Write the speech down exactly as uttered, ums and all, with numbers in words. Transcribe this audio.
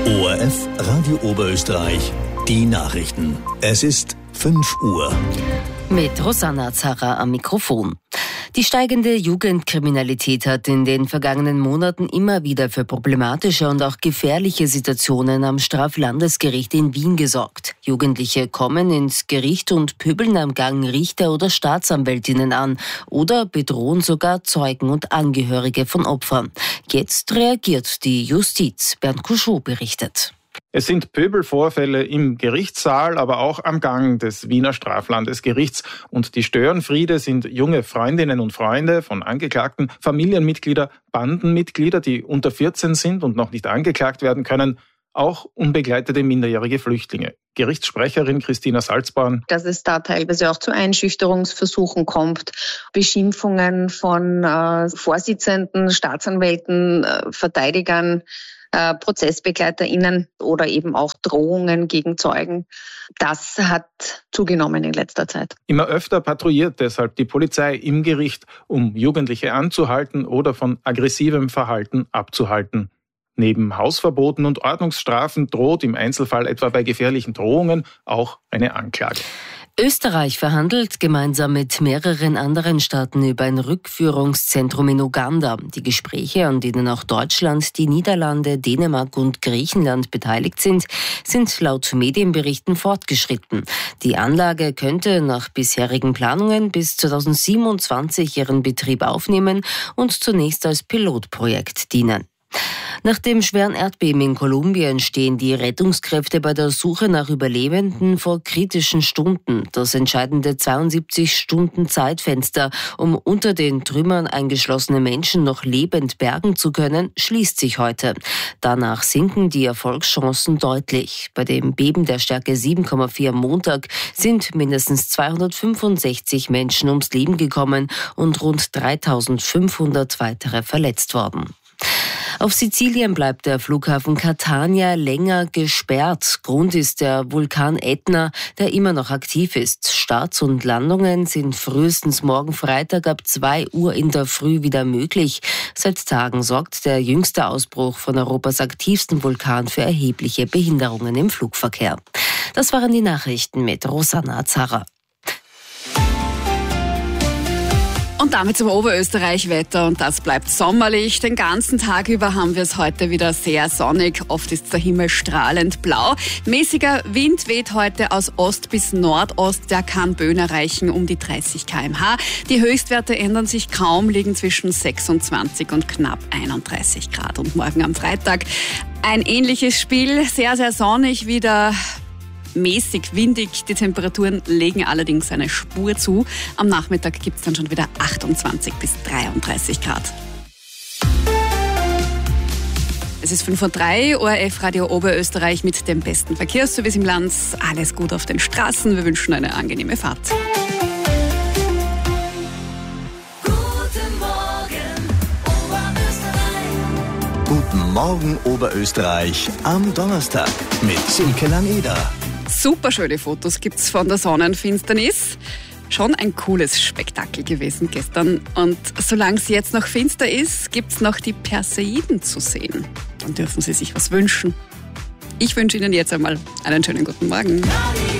O R F Radio Oberösterreich, die Nachrichten. Es ist fünf Uhr. Mit Rosanna Zarra am Mikrofon. Die steigende Jugendkriminalität hat in den vergangenen Monaten immer wieder für problematische und auch gefährliche Situationen am Straflandesgericht in Wien gesorgt. Jugendliche kommen ins Gericht und pöbeln am Gang Richter oder Staatsanwältinnen an oder bedrohen sogar Zeugen und Angehörige von Opfern. Jetzt reagiert die Justiz. Bernd Couchot berichtet. Es sind Pöbelvorfälle im Gerichtssaal, aber auch am Gang des Wiener Straflandesgerichts. Und die Störenfriede sind junge Freundinnen und Freunde von Angeklagten, Familienmitglieder, Bandenmitglieder, die unter vierzehn sind und noch nicht angeklagt werden können, auch unbegleitete minderjährige Flüchtlinge. Gerichtssprecherin Christina Salzborn. Dass es da teilweise auch zu Einschüchterungsversuchen kommt, Beschimpfungen von äh, Vorsitzenden, Staatsanwälten, äh, Verteidigern, äh, ProzessbegleiterInnen oder eben auch Drohungen gegen Zeugen. Das hat zugenommen in letzter Zeit. Immer öfter patrouilliert deshalb die Polizei im Gericht, um Jugendliche anzuhalten oder von aggressivem Verhalten abzuhalten. Neben Hausverboten und Ordnungsstrafen droht im Einzelfall etwa bei gefährlichen Drohungen auch eine Anklage. Österreich verhandelt gemeinsam mit mehreren anderen Staaten über ein Rückführungszentrum in Uganda. Die Gespräche, an denen auch Deutschland, die Niederlande, Dänemark und Griechenland beteiligt sind, sind laut Medienberichten fortgeschritten. Die Anlage könnte nach bisherigen Planungen bis zweitausendsiebenundzwanzig ihren Betrieb aufnehmen und zunächst als Pilotprojekt dienen. Nach dem schweren Erdbeben in Kolumbien stehen die Rettungskräfte bei der Suche nach Überlebenden vor kritischen Stunden. Das entscheidende zweiundsiebzig Stunden Zeitfenster, um unter den Trümmern eingeschlossene Menschen noch lebend bergen zu können, schließt sich heute. Danach sinken die Erfolgschancen deutlich. Bei dem Beben der Stärke sieben Komma vier am Montag sind mindestens zweihundertfünfundsechzig Menschen ums Leben gekommen und rund dreitausendfünfhundert weitere verletzt worden. Auf Sizilien bleibt der Flughafen Catania länger gesperrt. Grund ist der Vulkan Ätna, der immer noch aktiv ist. Starts und Landungen sind frühestens morgen Freitag ab zwei Uhr in der Früh wieder möglich. Seit Tagen sorgt der jüngste Ausbruch von Europas aktivsten Vulkan für erhebliche Behinderungen im Flugverkehr. Das waren die Nachrichten mit Rosanna Zarra. Und damit zum Oberösterreich-Wetter, und das bleibt sommerlich. Den ganzen Tag über haben wir es heute wieder sehr sonnig. Oft ist der Himmel strahlend blau. Mäßiger Wind weht heute aus Ost bis Nordost. Der kann Böen erreichen um die dreißig Kilometer pro Stunde. Die Höchstwerte ändern sich kaum, liegen zwischen sechsundzwanzig und knapp einunddreißig Grad. Und morgen am Freitag ein ähnliches Spiel. Sehr, sehr sonnig wieder. Mäßig windig. Die Temperaturen legen allerdings eine Spur zu. Am Nachmittag gibt es dann schon wieder achtundzwanzig bis dreiunddreißig Grad. Es ist fünf Uhr drei, O R F Radio Oberösterreich mit dem besten Verkehrsservice im Land. Alles gut auf den Straßen. Wir wünschen eine angenehme Fahrt. Guten Morgen, Oberösterreich. Guten Morgen, Oberösterreich am Donnerstag mit Silke Langeder. Super schöne Fotos gibt's von der Sonnenfinsternis. Schon ein cooles Spektakel gewesen gestern. Und solange es jetzt noch finster ist, gibt's noch die Perseiden zu sehen. Dann dürfen Sie sich was wünschen. Ich wünsche Ihnen jetzt einmal einen schönen guten Morgen.